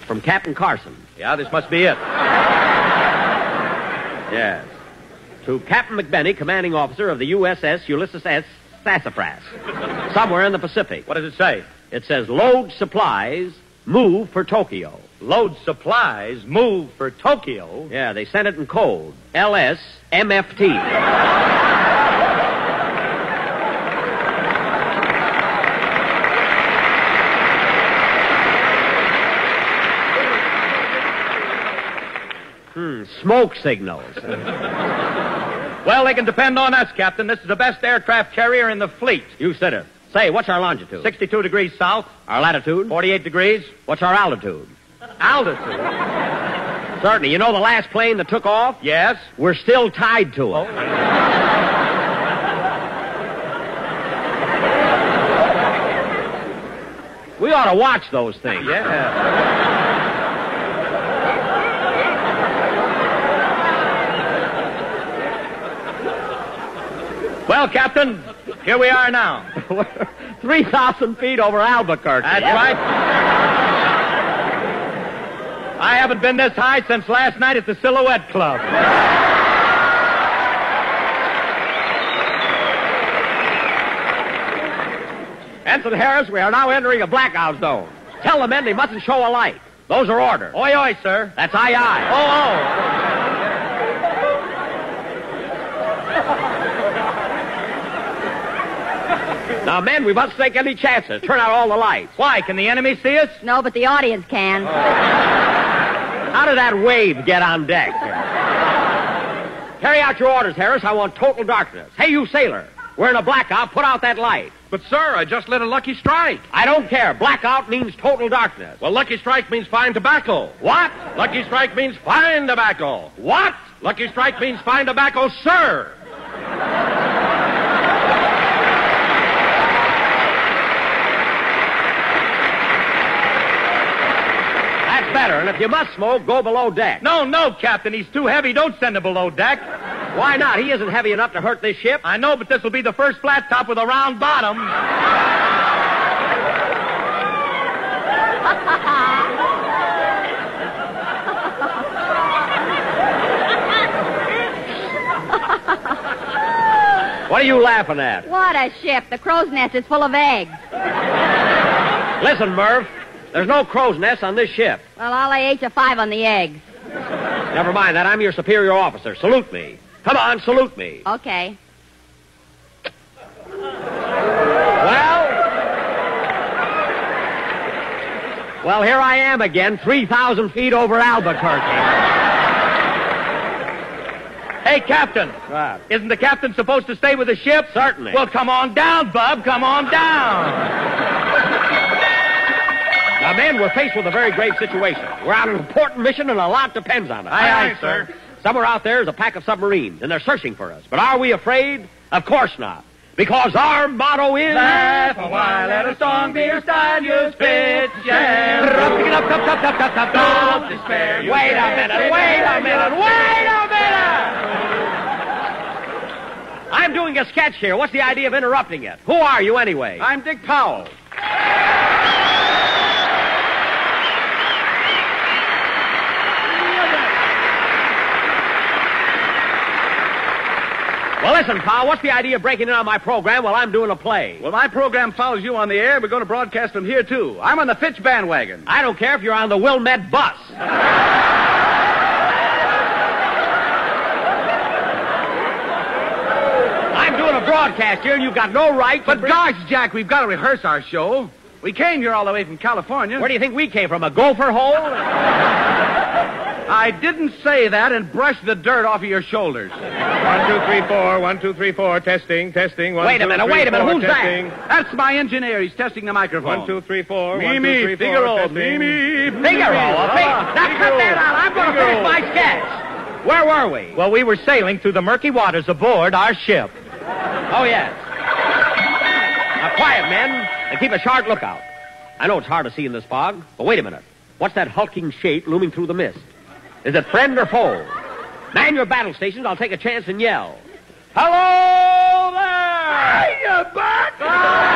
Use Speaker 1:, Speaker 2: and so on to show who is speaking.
Speaker 1: from Captain Carson.
Speaker 2: Yeah, this must be it.
Speaker 1: Yes. To Captain McBenney, commanding officer of the USS Ulysses S. Sassafras, somewhere in the Pacific.
Speaker 2: What does it say?
Speaker 1: It says, load supplies, move for Tokyo.
Speaker 2: Load supplies, move for Tokyo.
Speaker 1: Yeah, they sent it in code. LSMFT. Smoke signals.
Speaker 2: Well, they can depend on us, Captain. This is the best aircraft carrier in the fleet.
Speaker 1: You said it. Say, what's our longitude?
Speaker 2: 62 degrees south.
Speaker 1: Our latitude?
Speaker 2: 48 degrees.
Speaker 1: What's our altitude?
Speaker 2: Altitude?
Speaker 1: Certainly. You know the last plane that took off?
Speaker 2: Yes.
Speaker 1: We're still tied to it.
Speaker 2: Oh.
Speaker 1: We ought to watch those things.
Speaker 2: Yeah. Well, Captain, here we are now.
Speaker 1: 3,000 feet over Albuquerque.
Speaker 2: That's right. I haven't been this high since last night at the Silhouette Club.
Speaker 1: Ensign Harris, we are now entering a blackout zone. Tell the men they mustn't show a light. Those are orders.
Speaker 2: Oi, oi, sir.
Speaker 1: That's aye, aye.
Speaker 2: Oh.
Speaker 1: Now, men, we mustn't take any chances. Turn out all the lights.
Speaker 2: Why? Can the enemy see us?
Speaker 3: No, but the audience can.
Speaker 1: How did that wave get on deck? Carry out your orders, Harris. I want total darkness. Hey, you sailor. We're in a blackout. Put out that light.
Speaker 4: But, sir, I just lit a Lucky Strike.
Speaker 1: I don't care. Blackout means total darkness.
Speaker 4: Well, Lucky Strike means fine tobacco.
Speaker 1: What?
Speaker 4: Lucky Strike means fine tobacco.
Speaker 1: What?
Speaker 4: Lucky Strike means fine tobacco, sir.
Speaker 1: That's better. And if you must smoke, go below deck.
Speaker 2: No, Captain. He's too heavy. Don't send him below deck.
Speaker 1: Why not? He isn't heavy enough to hurt this ship.
Speaker 2: I know, but this will be the first flat top with a round bottom.
Speaker 1: What are you laughing at?
Speaker 3: What a ship. The crow's nest is full of eggs.
Speaker 1: Listen, Murph. There's no crow's nest on this ship.
Speaker 3: Well, I'll lay 8 to 5 on the eggs.
Speaker 1: Never mind that. I'm your superior officer. Salute me. Come on, salute me.
Speaker 3: Okay.
Speaker 1: Well, here I am again, 3,000 feet over Albuquerque.
Speaker 2: Hey, Captain.
Speaker 1: What?
Speaker 2: Isn't the captain supposed to stay with the ship?
Speaker 1: Certainly.
Speaker 2: Well, come on down, Bub. Come on down.
Speaker 1: Now, men, we're faced with a very grave situation. We're on an important mission, and a lot depends on it.
Speaker 2: Aye, sir.
Speaker 1: Somewhere out there is a pack of submarines, and they're searching for us. But are we afraid? Of course not. Because our motto is...
Speaker 2: Laugh a while, let a song be your style, you spit, jam. Don't despair.
Speaker 1: Wait a minute. I'm doing a sketch here. What's the idea of interrupting it? Who are you, anyway?
Speaker 2: I'm Dick Powell.
Speaker 1: Well, listen, pal, what's the idea of breaking in on my program while I'm doing a play?
Speaker 4: Well, my program follows you on the air. We're going to broadcast from here, too. I'm on the Fitch bandwagon.
Speaker 1: I don't care if you're on the Wilmette bus. I'm doing a broadcast here, and you've got no right to...
Speaker 4: But gosh, Jack, we've got to rehearse our show. We came here all the way from California.
Speaker 1: Where do you think we came from, a gopher hole?
Speaker 4: I didn't say that, and brush the dirt off of your shoulders. 1, 2, 3, 4. 1, 2, 3, 4. Testing.
Speaker 1: Wait a minute. Who's
Speaker 4: testing.
Speaker 1: that?
Speaker 4: That's my engineer. He's testing the microphone.
Speaker 5: 1, 2, 3, 4.
Speaker 4: Me,
Speaker 5: 1, 2,
Speaker 4: me,
Speaker 5: 3, 4.
Speaker 4: Figaro.
Speaker 5: Testing.
Speaker 4: Me.
Speaker 1: Figaro. Now cut that out. I'm going to finish my sketch. Where were we?
Speaker 2: Well, we were sailing through the murky waters aboard our ship.
Speaker 1: Oh, yes. Now, quiet, men, and keep a sharp lookout. I know it's hard to see in this fog, but wait a minute. What's that hulking shape looming through the mist? Is it friend or foe? Man your battle stations. I'll take a chance and yell. Hello there!
Speaker 4: Hiya, Buck!